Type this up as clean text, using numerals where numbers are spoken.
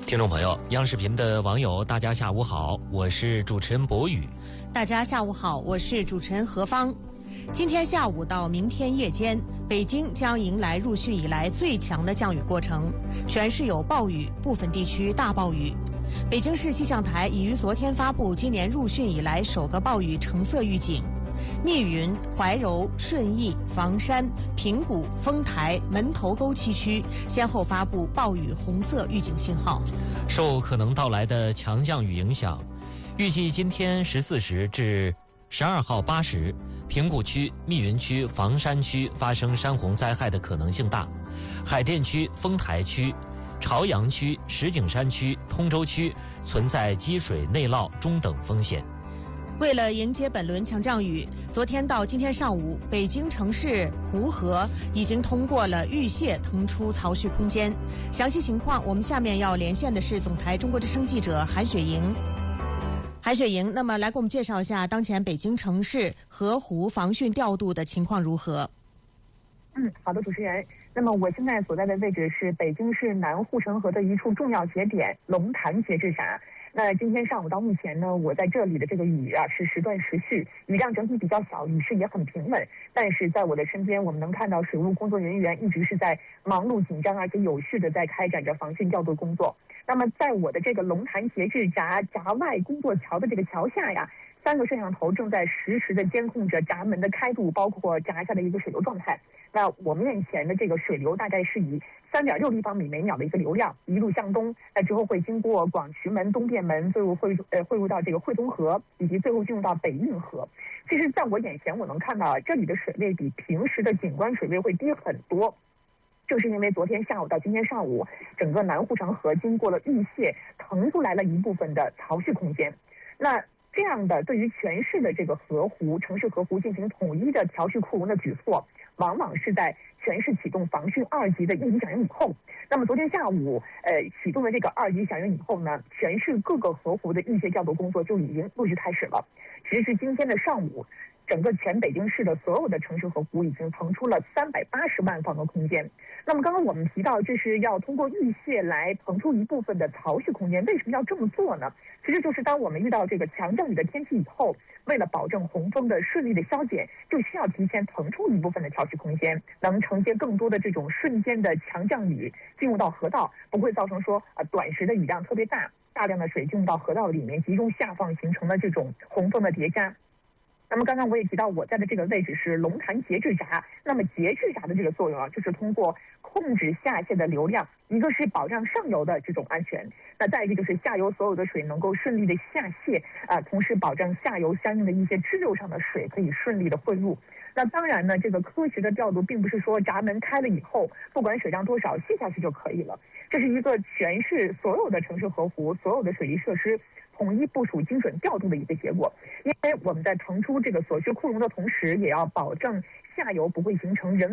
听众朋友，央视频的网友，大家下午好，我是主持人博宇。 大家下午好，我是主持人何芳。今天下午到明天夜间，北京将迎来入汛以来最强的降雨过程，全市有暴雨，部分地区大暴雨。北京市气象台已于昨天发布今年入汛以来首个暴雨橙色预警。密云、怀柔、顺义、房山、平谷、丰台、门头沟七区先后发布暴雨红色预警信号。 受可能到来的强降雨影响，预计今天14时至12号8时，平谷区、密云区、房山区发生山洪灾害的可能性大，海淀区、丰台区、朝阳区、石景山区、通州区存在积水内涝中等风险。 为了迎接本轮强降雨，昨天到今天上午，北京城市湖河已经通过了预泄腾出槽蓄空间。详细情况，我们下面要连线的是总台中国之声记者韩雪莹。韩雪莹，那么来给我们介绍一下当前北京城市河湖防汛调度的情况如何？ 好的，主持人。那么我现在所在的位置是北京市南护城河的一处重要节点龙潭节制闸。那今天上午到目前呢，我在这里的这个雨是时断时续，雨量整体比较小，雨势也很平稳。但是在我的身边，我们能看到水务工作人员一直是在忙碌紧张而且有序的在开展着防汛调度工作。那么在我的这个龙潭节制闸闸外工作桥的这个桥下3个摄像头正在实时的监控着闸门的开度，包括闸下的一个水流状态。那我们面前的这个水流大概是以3.6立方米每秒的一个流量，一路向东，那之后会经过广渠门、东便门，最后汇入到这个汇东河，以及最后进入到北运河。其实在我眼前，我能看到这里的水位比平时的景观水位会低很多。正是因为昨天下午到今天上午，整个南护城河经过了预泄，腾出来了一部分的槽蓄空间。那这样的对于全市的这个河湖城市河湖进行统一的调蓄库容的举措，往往是在全市启动防汛2级的应急响应以后。那么昨天下午启动的这个2级响应以后呢，全市各个河湖的预泄调度工作就已经陆续开始了。直至今天的上午，整个全北京市的所有的城市河湖已经腾出了380万方的空间。那么刚刚我们提到，这是要通过预泄来腾出一部分的槽蓄空间。为什么要这么做呢？其实就是当我们遇到这个强降雨的天气以后，为了保证洪峰的顺利的消减，就需要提前腾出一部分的槽蓄空间，能承接更多的这种瞬间的强降雨进入到河道，不会造成说短时的雨量特别大量的水进入到河道里面集中下放，形成了这种洪峰的叠加。那么刚刚我也提到，我在的这个位置是龙潭节制闸。那么节制闸的这个作用就是通过控制下泄的流量，一个是保障上游的这种安全，那再一个就是下游所有的水能够顺利的下泄同时保障下游相应的一些支流上的水可以顺利的汇入。那当然呢，这个科学的调度并不是说闸门开了以后，不管水量多少泄下去就可以了。这是一个全市所有的城市河湖、所有的水利设施统一部署、精准调度的一个结果。因为我们在腾出这个所需库容的同时，也要保证下游不会形成人